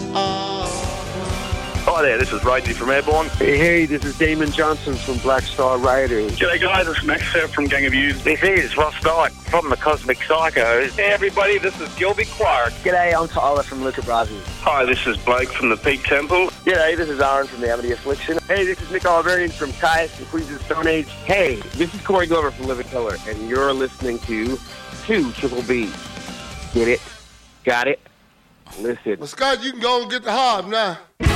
Hi there, this is Ragey from Airborne. Hey, this is Damon Johnson from Black Star Riders. G'day guys, it's Max from Gang of Youths. This is Ross Knight from the Cosmic Psychos. Hey everybody, this is Gilby Clark. G'day, I'm Tyler from Luca Brasi. Hi, this is Blake from the Peak Temple. G'day, this is Aaron from the Amity Affliction. Hey, this is Nick Oliverian from Caius and Queens of the Stone Age. Hey, this is Corey Glover from Living Color, and you're listening to 2 Triple B. Get it? Got it? Listen. Well, Scott, you can go and get the hob now.